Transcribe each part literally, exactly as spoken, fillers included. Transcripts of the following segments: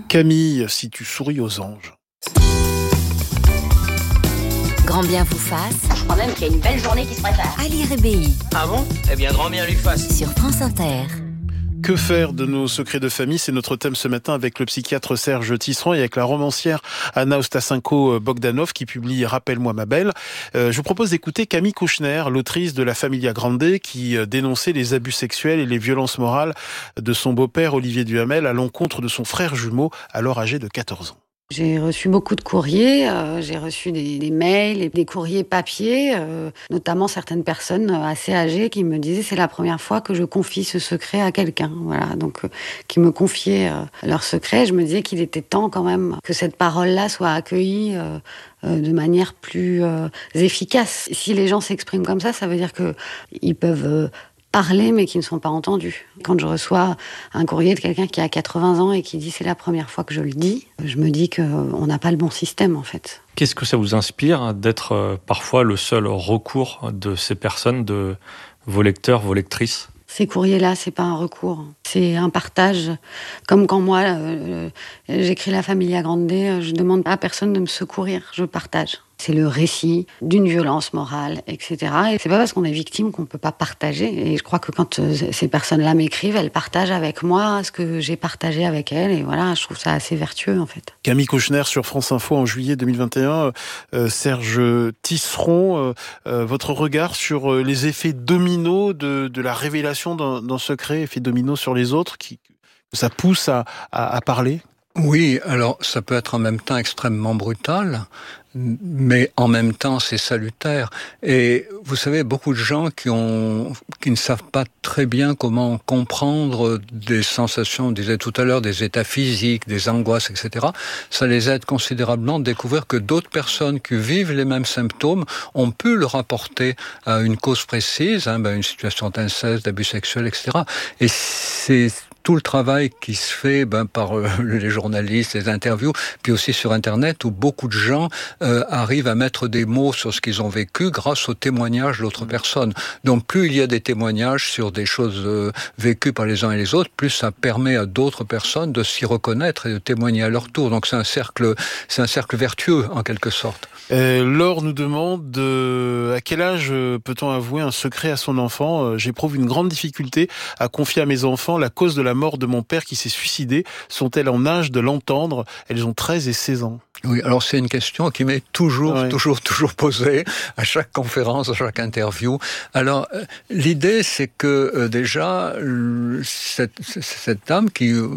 Camille, si tu souris aux anges. Grand bien vous fasse. Je crois même qu'il y a une belle journée qui se prépare. Ali Rébéi. Ah bon ? Eh bien, grand bien lui fasse. Sur France Inter. Que faire de nos secrets de famille ? C'est notre thème ce matin avec le psychiatre Serge Tisserand et avec la romancière Anna Ostasenko-Bogdanov qui publie « Rappelle-moi ma belle ». Euh, je vous propose d'écouter Camille Kouchner, l'autrice de La Familia Grande, qui dénonçait les abus sexuels et les violences morales de son beau-père Olivier Duhamel à l'encontre de son frère jumeau, alors âgé de quatorze ans. J'ai reçu beaucoup de courriers, euh, j'ai reçu des, des mails et des courriers papier, euh, notamment certaines personnes assez âgées qui me disaient c'est la première fois que je confie ce secret à quelqu'un, voilà, donc euh, qui me confiaient euh, leur secret. Je me disais qu'il était temps quand même que cette parole-là soit accueillie euh, euh, de manière plus euh, efficace. Si les gens s'expriment comme ça, ça veut dire que ils peuvent euh, parler mais qui ne sont pas entendus. Quand je reçois un courrier de quelqu'un qui a quatre-vingts ans et qui dit c'est la première fois que je le dis, je me dis qu'on n'a pas le bon système en fait. Qu'est-ce que ça vous inspire d'être euh, parfois le seul recours de ces personnes, de vos lecteurs, vos lectrices ? Ces courriers-là, c'est pas un recours, c'est un partage. Comme quand moi, euh, j'écris La Familia Grande, je demande à personne de me secourir, je partage. C'est le récit d'une violence morale, et cetera. Et c'est pas parce qu'on est victime qu'on peut pas partager. Et je crois que quand ces personnes-là m'écrivent, elles partagent avec moi ce que j'ai partagé avec elles. Et voilà, je trouve ça assez vertueux, en fait. Camille Kouchner sur France Info en juillet deux mille vingt et un. Euh, Serge Tisserand, euh, euh, votre regard sur les effets dominos de, de la révélation d'un, d'un secret, effets dominos sur les autres, qui, que ça pousse à, à, à parler ? Oui, alors ça peut être en même temps extrêmement brutal, mais en même temps c'est salutaire. Et vous savez, beaucoup de gens qui ont, qui ne savent pas très bien comment comprendre des sensations, on disait tout à l'heure, des états physiques, des angoisses, et cetera, ça les aide considérablement de découvrir que d'autres personnes qui vivent les mêmes symptômes ont pu le rapporter à une cause précise, hein, ben une situation d'inceste, d'abus sexuels, et cetera. Et c'est tout le travail qui se fait ben, par euh, les journalistes, les interviews, puis aussi sur Internet, où beaucoup de gens euh, arrivent à mettre des mots sur ce qu'ils ont vécu grâce aux témoignages d'autres personnes. Donc plus il y a des témoignages sur des choses euh, vécues par les uns et les autres, plus ça permet à d'autres personnes de s'y reconnaître et de témoigner à leur tour. Donc c'est un cercle, c'est un cercle vertueux en quelque sorte. Euh, Laure nous demande euh, à quel âge peut-on avouer un secret à son enfant ? euh, J'éprouve une grande difficulté à confier à mes enfants la cause de la mort de mon père qui s'est suicidé. Sont-elles en âge de l'entendre ? Elles ont treize et seize ans. Oui, alors c'est une question qui m'est toujours, ouais. toujours, toujours posée à chaque conférence, à chaque interview. Alors, euh, l'idée, c'est que euh, déjà, euh, cette, cette dame qui euh,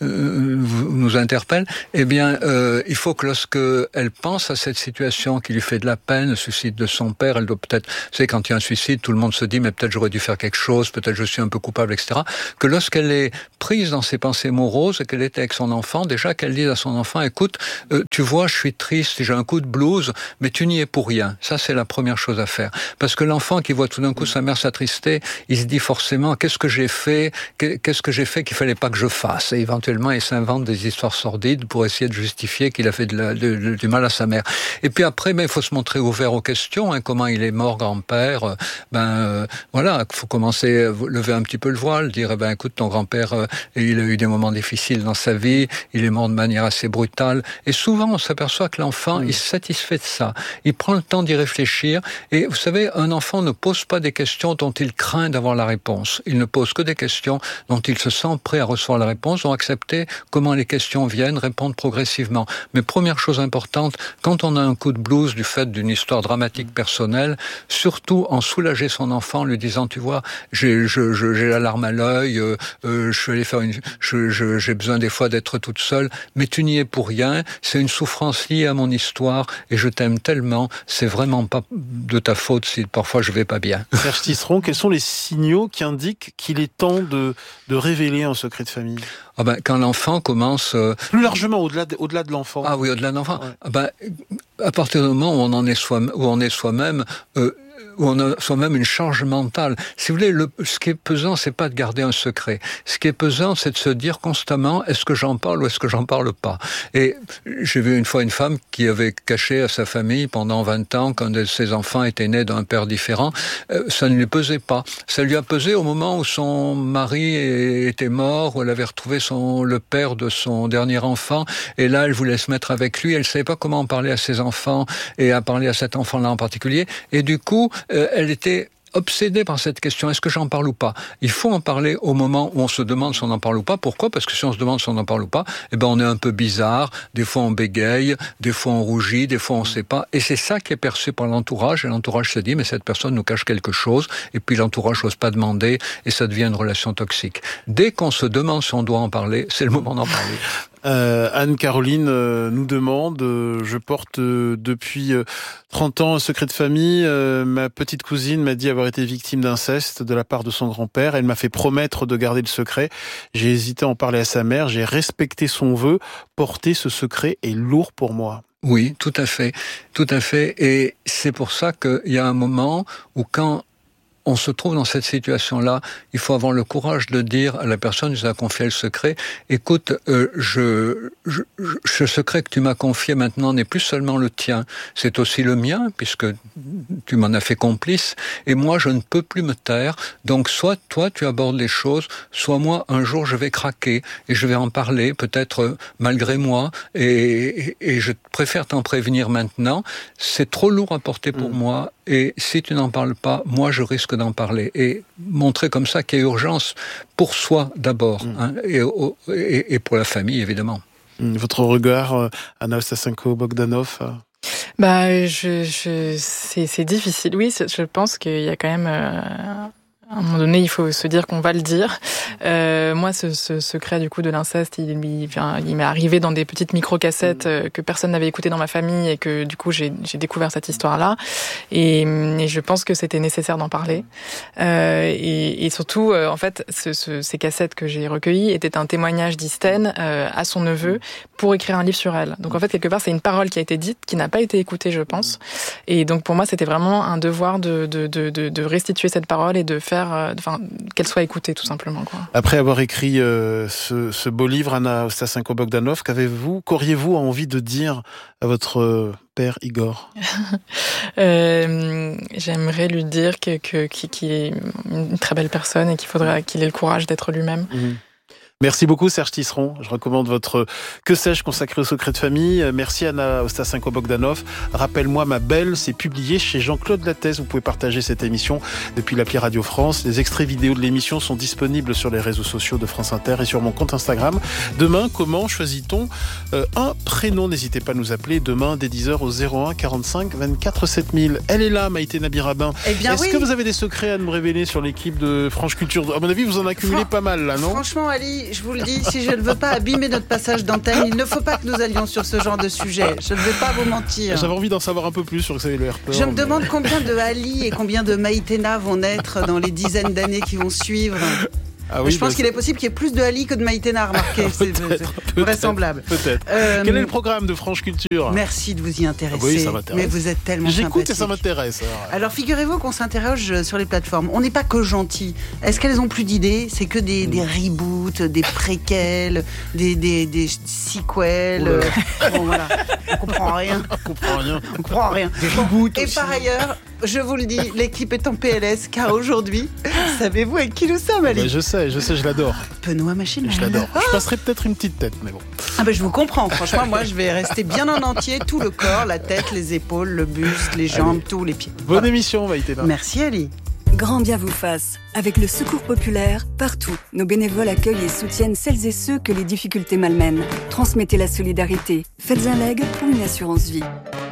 nous interpelle, eh bien, euh, il faut que lorsque elle pense à cette situation qui lui fait de la peine, le suicide de son père, elle doit peut-être, vous savez, quand il y a un suicide, tout le monde se dit, mais peut-être j'aurais dû faire quelque chose, peut-être je suis un peu coupable, et cetera. Que lorsqu'elle est prise dans ses pensées moroses et qu'elle était avec son enfant, déjà qu'elle dise à son enfant, écoute, euh, tu vois, je suis triste, j'ai un coup de blues, mais tu n'y es pour rien. Ça, c'est la première chose à faire. Parce que l'enfant qui voit tout d'un coup sa mère s'attrister, il se dit forcément, qu'est-ce que j'ai fait, qu'est-ce que j'ai fait qu'il fallait pas que je fasse? Et éventuellement, il s'invente des histoires sordides pour essayer de justifier qu'il a fait de la, de, de, du mal à sa mère. Et puis après, ben, il faut se montrer ouvert aux questions, hein, comment il est mort grand-père, ben, euh, voilà, il faut commencer à lever un petit peu le voile, dire, eh ben, écoute, ton grand-père, euh, il a eu des moments difficiles dans sa vie, il est mort de manière assez brutale. Et souvent, on s'aperçoit que l'enfant, mmh. il se satisfait de ça. Il prend le temps d'y réfléchir. Et vous savez, un enfant ne pose pas des questions dont il craint d'avoir la réponse. Il ne pose que des questions dont il se sent prêt à recevoir la réponse, donc accepter comment les questions viennent, répondre progressivement. Mais première chose importante, quand on a un coup de blues du fait d'une histoire dramatique personnelle, surtout en soulager son enfant en lui disant, tu vois, j'ai, je, je, j'ai la larme à l'œil, euh, euh, je suis allé faire une, je, je, j'ai besoin des fois d'être toute seule, mais tu n'y es pour rien, c'est une souffrance liée à mon histoire et je t'aime tellement, c'est vraiment pas de ta faute si parfois je vais pas bien. Serge Tisserand, quels sont les signaux qui indiquent qu'il est temps de, de révéler un secret de famille ? Ah ben, quand l'enfant commence... Euh... Plus largement, au-delà de, au-delà de l'enfant. Ah oui, au-delà de l'enfant. Ouais. Ah ben, à partir du moment où on en est soi, où on est soi-même, euh, où on a soi-même une charge mentale. Si vous voulez, le, ce qui est pesant, c'est pas de garder un secret. Ce qui est pesant, c'est de se dire constamment, est-ce que j'en parle ou est-ce que j'en parle pas? Et j'ai vu une fois une femme qui avait caché à sa famille pendant vingt ans qu'un de ses enfants était né d'un père différent. Euh, ça ne lui pesait pas. Ça lui a pesé au moment où son mari était mort, où elle avait retrouvé son, le père de son dernier enfant, et là, elle voulait se mettre avec lui. Elle savait pas comment en parler à ses enfants et à parler à cet enfant-là en particulier. Et du coup, euh, elle était obsédée par cette question, est-ce que j'en parle ou pas? Il faut en parler au moment où on se demande si on en parle ou pas. Pourquoi? Parce que si on se demande si on en parle ou pas, eh ben on est un peu bizarre, des fois on bégaye, des fois on rougit, des fois on sait pas. Et c'est ça qui est perçu par l'entourage, et l'entourage se dit, mais cette personne nous cache quelque chose, et puis l'entourage n'ose pas demander, et ça devient une relation toxique. Dès qu'on se demande si on doit en parler, c'est le moment d'en parler. Euh, Anne-Caroline euh, nous demande, euh, je porte euh, depuis euh, trente ans un secret de famille. Euh, ma petite cousine m'a dit avoir été victime d'inceste de la part de son grand-père. Elle m'a fait promettre de garder le secret. J'ai hésité à en parler à sa mère. J'ai respecté son vœu. Porter ce secret est lourd pour moi. Oui, tout à fait. Tout à fait. Et c'est pour ça qu'il y a un moment où quand on se trouve dans cette situation-là, il faut avoir le courage de dire à la personne qui nous a confié le secret, écoute, euh, je, je, je, ce secret que tu m'as confié maintenant n'est plus seulement le tien, c'est aussi le mien, puisque tu m'en as fait complice, et moi je ne peux plus me taire, donc soit toi tu abordes les choses, soit moi un jour je vais craquer, et je vais en parler, peut-être malgré moi, et, et, et je préfère t'en prévenir maintenant, c'est trop lourd à porter pour mmh. moi, et si tu n'en parles pas, moi je risque d'en parler, et montrer comme ça qu'il y a urgence pour soi d'abord, mmh. hein, et, et, et pour la famille évidemment. Votre regard, Anna Ostasenko-Bogdanov? Bah, je, je, c'est, c'est difficile. Oui, je pense qu'il y a quand même. Euh... À un moment donné, il faut se dire qu'on va le dire. Euh, moi, ce, ce secret du coup de l'inceste, il, il, enfin, il m'est arrivé dans des petites micro-cassettes euh, que personne n'avait écoutées dans ma famille et que du coup j'ai, j'ai découvert cette histoire-là. Et, et je pense que c'était nécessaire d'en parler. Euh, et, et surtout, euh, en fait, ce, ce, ces cassettes que j'ai recueillies étaient un témoignage d'Isten euh, à son neveu pour écrire un livre sur elle. Donc en fait, quelque part, c'est une parole qui a été dite, qui n'a pas été écoutée, je pense. Et donc pour moi, c'était vraiment un devoir de, de, de, de, de restituer cette parole et de faire Enfin, qu'elle soit écoutée tout simplement, quoi. Après avoir écrit euh, ce, ce beau livre, Anna Ostasenko-Bogdanov, qu'avez-vous, qu'auriez-vous envie de dire à votre père Igor? euh, J'aimerais lui dire que, que, qu'il est une très belle personne et qu'il faudrait qu'il ait le courage d'être lui-même. Mmh. Merci beaucoup Serge Tisseron. Je recommande votre Que sais-je consacré au secret de famille. Merci Anna Ostasenko-Bogdanov. Rappelle-moi ma belle, c'est publié chez Jean-Claude Lattès. Vous pouvez partager cette émission depuis l'appli Radio France. Les extraits vidéo de l'émission sont disponibles sur les réseaux sociaux de France Inter et sur mon compte Instagram. Demain, comment choisit-on un prénom? N'hésitez pas à nous appeler demain dès dix heures au zéro un quarante-cinq vingt-quatre sept mille. Elle est là, Maïté Nabirabin. Eh bien, Est-ce oui. que vous avez des secrets à nous révéler sur l'équipe de France Culture? À mon avis, vous en accumulez Fran- pas mal là, non? Franchement, Ali, je vous le dis, si je ne veux pas abîmer notre passage d'antenne, il ne faut pas que nous allions sur ce genre de sujet. Je ne vais pas vous mentir. J'avais envie d'en savoir un peu plus sur Xavier Le Herpeur. Je me mais... demande combien de Ali et combien de Maïtena vont naître dans les dizaines d'années qui vont suivre. Ah oui, je pense bah qu'il est possible qu'il y ait plus de Ali que de Maïtena, remarquez. C'est, peut-être, c'est vraisemblable. Peut-être. Euh, Quel est le programme de France Culture? Merci de vous y intéresser. Ah oui, ça m'intéresse. Mais vous êtes tellement J'écoute sympathique. Et ça m'intéresse. Alors, alors figurez-vous qu'on s'interroge sur les plateformes. On n'est pas que gentils. Est-ce qu'elles ont plus d'idées? C'est que des, des reboots, des préquels, des, des, des sequels. Euh, bon, voilà. On comprend rien. On comprend rien. On comprend rien. Des reboots Et aussi. par ailleurs, je vous le dis, l'équipe est en P L S, car aujourd'hui, savez-vous avec qui nous sommes, Ali? bah, Je sais, je sais, je l'adore. Benoît Machine. Je l'adore. Je passerai peut-être une petite tête, mais bon. Ah ben je vous comprends. Franchement, moi, je vais rester bien en entier, tout le corps, la tête, les épaules, le buste, les jambes, Allez. tous les pieds. Bonne voilà. émission, Maïté. Merci, Ali. Grand bien vous fasse. Avec le Secours populaire, partout, nos bénévoles accueillent et soutiennent celles et ceux que les difficultés malmènent. Transmettez la solidarité. Faites un leg pour une assurance vie.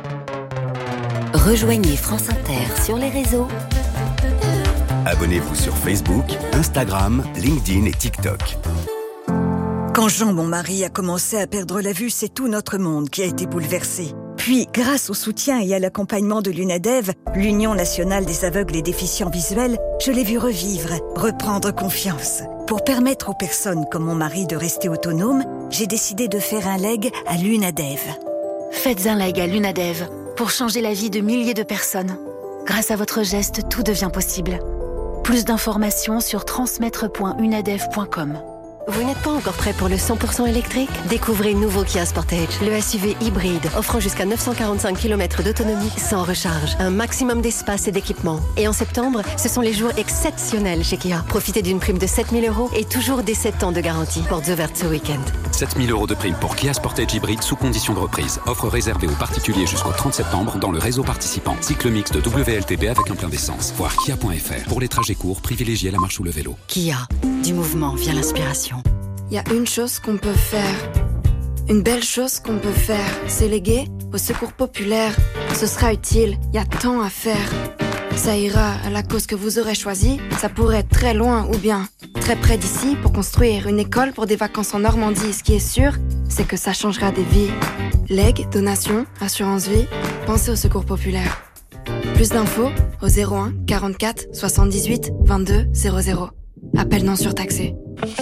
Rejoignez France Inter sur les réseaux. Abonnez-vous sur Facebook, Instagram, LinkedIn et TikTok. Quand Jean, mon mari, a commencé à perdre la vue, c'est tout notre monde qui a été bouleversé. Puis, grâce au soutien et à l'accompagnement de l'UNADEV, l'Union nationale des aveugles et déficients visuels, je l'ai vu revivre, reprendre confiance. Pour permettre aux personnes comme mon mari de rester autonomes, j'ai décidé de faire un leg à l'UNADEV. Faites un leg à l'UNADEV pour changer la vie de milliers de personnes. Grâce à votre geste, tout devient possible. Plus d'informations sur transmettre point unadev point com. Vous n'êtes pas encore prêt pour le cent pour cent électrique ? Découvrez le nouveau Kia Sportage, le S U V hybride offrant jusqu'à neuf cent quarante-cinq kilomètres d'autonomie sans recharge, un maximum d'espace et d'équipement. Et en septembre, ce sont les jours exceptionnels chez Kia. Profitez d'une prime de sept mille euros et toujours des sept ans de garantie. Portes ouvertes ce week-end. sept mille euros de prime pour Kia Sportage hybride sous condition de reprise. Offre réservée aux particuliers jusqu'au trente septembre dans le réseau participant. Cycle mixte W L T B avec un plein d'essence. Voir kia point f r. Pour les trajets courts, privilégiez la marche ou le vélo. Kia, du mouvement vient l'inspiration. Il y a une chose qu'on peut faire, une belle chose qu'on peut faire, c'est léguer au secours populaire. Ce sera utile, il y a tant à faire. Ça ira à la cause que vous aurez choisie, ça pourrait être très loin ou bien très près d'ici pour construire une école pour des vacances en Normandie. Ce qui est sûr, c'est que ça changera des vies. Legs, donations, assurance vie, pensez au secours populaire. Plus d'infos au zéro un quarante-quatre soixante-dix-huit vingt-deux zéro zéro. Appel non surtaxé.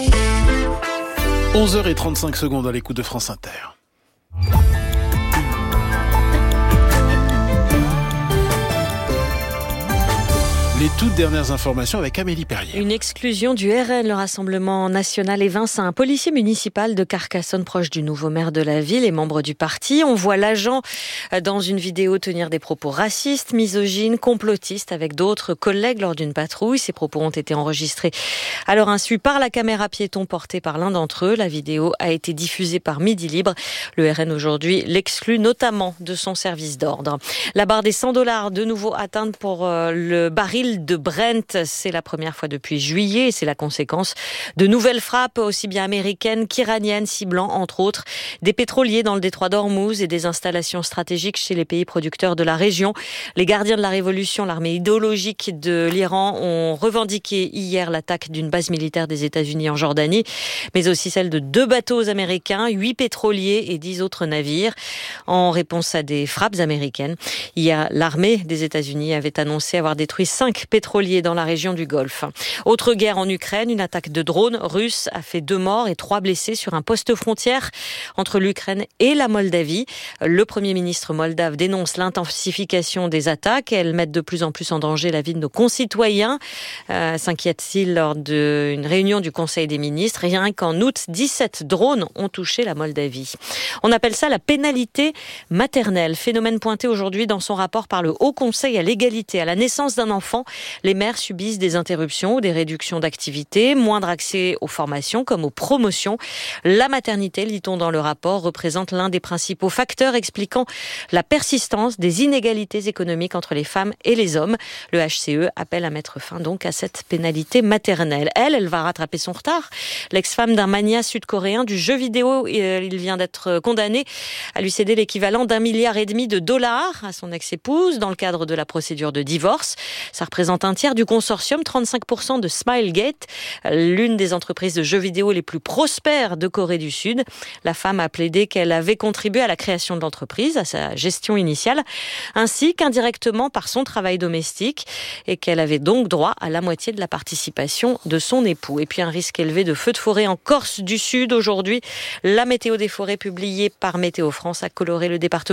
onze heures trente-cinq secondes à l'écoute de France Inter. Les toutes dernières informations avec Amélie Perrier. Une exclusion du R N, le Rassemblement national, évince un policier municipal de Carcassonne, proche du nouveau maire de la ville et membre du parti. On voit l'agent dans une vidéo tenir des propos racistes, misogynes, complotistes avec d'autres collègues lors d'une patrouille. Ces propos ont été enregistrés à leur insu par la caméra piéton portée par l'un d'entre eux. La vidéo a été diffusée par Midi Libre. Le R N aujourd'hui l'exclut notamment de son service d'ordre. La barre des cent dollars de nouveau atteinte pour le baril de Brent, c'est la première fois depuis juillet et c'est la conséquence de nouvelles frappes aussi bien américaines qu'iraniennes ciblant entre autres des pétroliers dans le détroit d'Ormuz et des installations stratégiques chez les pays producteurs de la région. Les gardiens de la révolution, l'armée idéologique de l'Iran, ont revendiqué hier l'attaque d'une base militaire des États-Unis en Jordanie, mais aussi celle de deux bateaux américains, huit pétroliers et dix autres navires en réponse à des frappes américaines. Hier, l'armée des États-Unis avait annoncé avoir détruit cinq pétroliers dans la région du Golfe. Autre guerre en Ukraine, une attaque de drones russes a fait deux morts et trois blessés sur un poste frontière entre l'Ukraine et la Moldavie. Le Premier ministre moldave dénonce l'intensification des attaques. Elles mettent de plus en plus en danger la vie de nos concitoyens, euh, s'inquiète-t-il lors d'une réunion du Conseil des ministres. Rien qu'en août, dix-sept drones ont touché la Moldavie. On appelle ça la pénalité maternelle, phénomène pointé aujourd'hui dans son rapport par le Haut Conseil à l'égalité. À la naissance d'un enfant, les mères subissent des interruptions ou des réductions d'activité, moindre accès aux formations comme aux promotions. La maternité, lit-on dans le rapport, représente l'un des principaux facteurs expliquant la persistance des inégalités économiques entre les femmes et les hommes. Le H C E appelle à mettre fin donc à cette pénalité maternelle. Elle, elle va rattraper son retard. L'ex-femme d'un magnat sud-coréen du jeu vidéo, il vient d'être condamné à lui céder l'équivalent d'un milliard et demi de dollars à son ex-épouse dans le cadre de la procédure de divorce. Ça représente un tiers du consortium, trente-cinq pour cent de Smilegate, l'une des entreprises de jeux vidéo les plus prospères de Corée du Sud. La femme a plaidé qu'elle avait contribué à la création de l'entreprise, à sa gestion initiale, ainsi qu'indirectement par son travail domestique et qu'elle avait donc droit à la moitié de la participation de son époux. Et puis un risque élevé de feux de forêt en Corse du Sud aujourd'hui. La météo des forêts publiée par Météo France a coloré le département